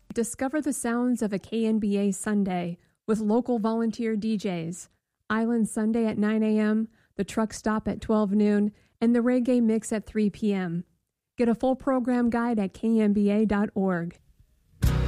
Discover the sounds of a KNBA Sunday with local volunteer DJs. Island Sunday at 9 a.m., the truck stop at 12 noon, and the reggae mix at 3 p.m. Get a full program guide at knba.org.